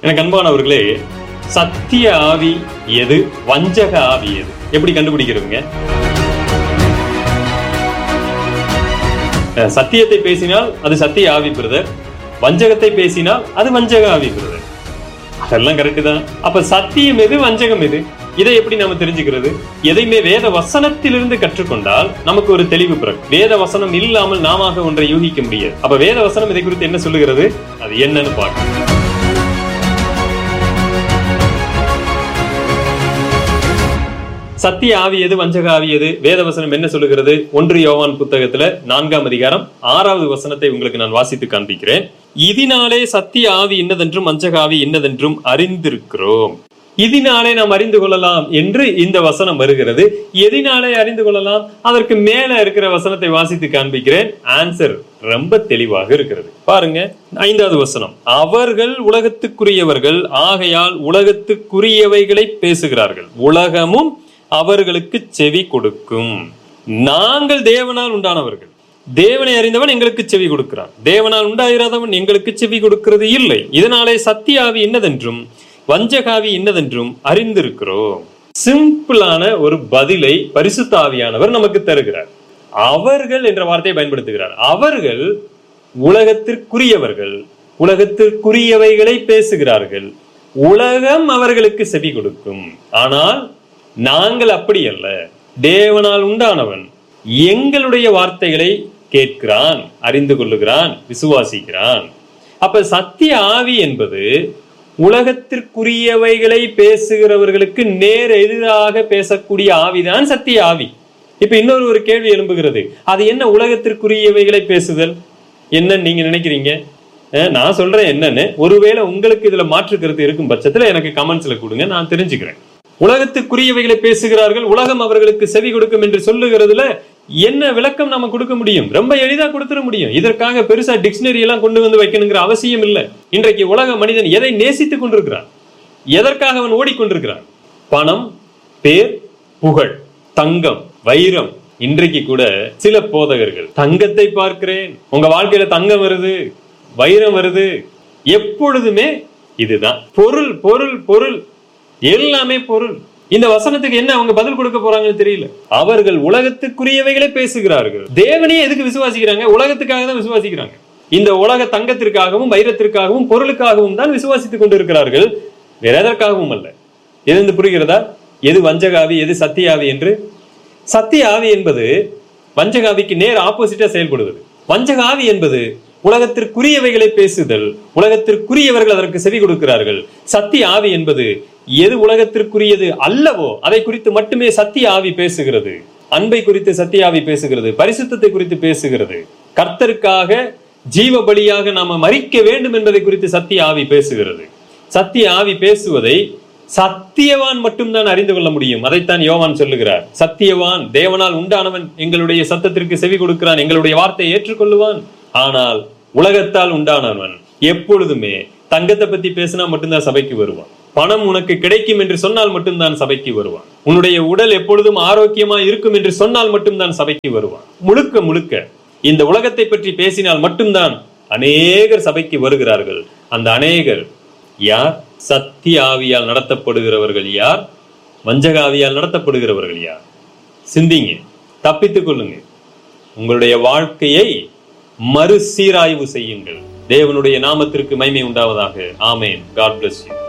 எனக்கு அன்பானவர்களே, சத்திய ஆவி எது, வஞ்சக ஆவி எது, எப்படி கண்டுபிடிக்கிறதுங்க? சத்தியத்தை பேசினால் அது சத்திய ஆவி பிரதர், வஞ்சகத்தை பேசினால் அது வஞ்சக ஆவி பிரதர். அதெல்லாம் கரெக்ட் தான். அப்ப சத்தியம் எது, வஞ்சகம் எது, இதை எப்படி நாம தெரிஞ்சுக்கிறது? எதையுமே வேத வசனத்திலிருந்து கற்றுக்கொண்டால் நமக்கு ஒரு தெளிவு பிறகு. வேத வசனம் இல்லாமல் நாம ஒன்றை யூகிக்க முடியாது. அப்ப வேத வசனம் இதை குறித்து என்ன சொல்லுகிறது, அது என்னன்னு பார்க்கணும். சத்திய ஆவி எது, வஞ்சக ஆவி எது, வேதவசனம் என்ன சொல்லுகிறது? 1 யோவான் புத்தகத்துல 4ஆம் அதிகாரம் 6வது வசனத்தை உங்களுக்கு நான் வாசித்து காண்பிக்கிறேன். இதனாலே சத்திய ஆவி இன்னதென்றும் வஞ்சக ஆவி இன்னதென்றும் அறிந்திருக்கிறோம். இதனாலே நாம் அறிந்து கொள்ளலாம் என்று இந்த வசனம் வருகிறது. எதினாலே அறிந்து கொள்ளலாம்? அதற்கு மேல இருக்கிற வசனத்தை வாசித்து காண்பிக்கிறேன். ஆன்சர் ரொம்ப தெளிவாக இருக்கிறது. பாருங்க, 5வது வசனம். அவர்கள் உலகத்துக்குரியவர்கள் ஆகையால் உலகத்துக்குரியவைகளை பேசுகிறார்கள், உலகமும் அவர்களுக்கு செவி கொடுக்கும். நாங்கள் தேவனால் உண்டானவர்கள், தேவனை அறிந்தவன் எங்களுக்கு செவி கொடுக்கிறான், தேவனால் உண்டாயிராதவன் எங்களுக்கு செவி கொடுக்கிறது இல்லை. இதனாலே சத்திய ஆவி இன்னதென்றும் வஞ்சகாவி இன்னதென்றும் அறிந்திருக்கிறோம். சிம்பிளான ஒரு பதிலை பரிசுத்த ஆவியானவர் நமக்கு தருகிறார். அவர்கள் என்ற வார்த்தையை பயன்படுத்துகிறார். அவர்கள் உலகத்திற்குரியவர்கள், உலகத்திற்குரியவைகளை பேசுகிறார்கள், உலகம் அவர்களுக்கு செவி கொடுக்கும். ஆனால் நாங்கள் அப்படி அல்ல, தேவனால் உண்டானவன் எங்களுடைய வார்த்தைகளை கேட்கிறான், அறிந்து கொள்ளுகிறான், விசுவாசிக்கிறான். அப்ப சத்திய ஆவி என்பது உலகத்திற்குரியவைகளை பேசுகிறவர்களுக்கு நேர் எதிராக பேசக்கூடிய ஆவிதான் சத்திய ஆவி. இப்ப இன்னொரு கேள்வி எழும்புகிறது, அது என்ன உலகத்திற்குரியவைகளை பேசுதல் என்னன்னு நீங்க நினைக்கிறீங்க? நான் சொல்றேன் என்னன்னு. ஒருவேளை உங்களுக்கு இதுல மாற்று கருத்து இருக்கும் பட்சத்துல எனக்கு கமெண்ட்ஸ்ல கொடுங்க, நான் தெரிஞ்சுக்கிறேன். உலகத்துக்குரியவைகளை பேசுகிறார்கள், உலகம் அவர்களுக்கு செவி கொடுக்கும் என்று சொல்லுகிறதுல என்ன விளக்கம் நாம கொடுக்க முடியும்? ரொம்ப எளிதா கொடுத்துட முடியும். இதற்காக பெருசா டிக்ஷனரி எல்லாம் கொண்டு வந்து வைக்கணுங்கிற அவசியம் இல்லை. இன்றைக்கு உலக மனிதன் எதை நேசித்துக் கொண்டிருக்கிறான்? எதற்காக அவன் ஓடிக்கொண்டிருக்கிறான்? பணம், பேர், புகழ், தங்கம், வைரம். இன்றைக்கு கூட சில போதகர்கள், தங்கத்தை பார்க்கிறேன், உங்க வாழ்க்கையில தங்கம் வருது, வைரம் வருது, எப்பொழுதுமே இதுதான் பொருள் பொருள் பொருள், எல்லாமே பொருள். இந்த வசனத்துக்கு என்ன அவங்க பதில் கொடுக்க போறாங்கன்னு தெரியல. அவர்கள் உலகத்துக்குரியவைகளை பேசுகிறார்கள். தேவனையே எதுக்கு விசுவாசிக்கிறாங்க? உலகத்துக்காக தான் விசுவாசிக்கிறாங்க. இந்த உலக தங்கத்திற்காகவும் வைரத்திற்காகவும் பொருளுக்காகவும் தான் விசுவாசித்துக் கொண்டிருக்கிறார்கள், வேற எதற்காகவும் அல்ல. எது புரிகிறதா? எது வஞ்சகாவி, எது சத்தியாவி என்று? சத்திய ஆவி என்பது வஞ்சகாவிக்கு நேர் ஆப்போசிட்டா செயல்படுவது. வஞ்சகாவி என்பது உலகத்திற்குரியவைகளை பேசுதல், உலகத்திற்குரியவர்கள் அதற்கு செவி கொடுக்கிறார்கள். சத்திய ஆவி என்பது எது உலகத்திற்குரியது அல்லவோ அதை குறித்து மட்டுமே சத்திய ஆவி பேசுகிறது. அன்பை குறித்து சத்திய ஆவி பேசுகிறது, பரிசுத்தத்தை குறித்து பேசுகிறது, கர்த்தருக்காக ஜீவ பலியாக நாம மரிக்க வேண்டும் என்பதை குறித்து சத்திய ஆவி பேசுகிறது. சத்திய ஆவி பேசுவதை சத்தியவான் மட்டும்தான் அறிந்து கொள்ள முடியும். அதைத்தான் யோவான் சொல்லுகிறார். சத்தியவான், தேவனால் உண்டானவன் எங்களுடைய சத்தத்திற்கு செவி கொடுக்கிறான், எங்களுடைய வார்த்தையை ஏற்றுக்கொள்ளுவான். ஆனால் உலகத்தால் உண்டானவன் எப்பொழுதுமே தங்கத்தை பத்தி பேசினா மட்டும்தான் சபைக்கு வருவான். பணம் உனக்கு கிடைக்கும் என்று சொன்னால் மட்டும்தான் சபைக்கு வருவான். உன்னுடைய உடல் எப்பொழுதும் ஆரோக்கியமா இருக்கும் என்று சொன்னால் மட்டும்தான் சபைக்கு வருவான். முழுக்க முழுக்க இந்த உலகத்தை பற்றி பேசினால் மட்டும்தான் அநேகர் சபைக்கு வருகிறார்கள். அந்த அநேகர் யார்? சத்திய ஆவியால் நடத்தப்படுகிறவர்கள் யார்? வஞ்சகாவியால் நடத்தப்படுகிறவர்கள் யார்? சிந்திங்க, தப்பித்துக் கொள்ளுங்க. உங்களுடைய வாழ்க்கையை மறுசீராய்வு செய்யுங்கள். தேவனுடைய நாமத்திற்கு மகிமை உண்டாவதாக. ஆமென். God bless you.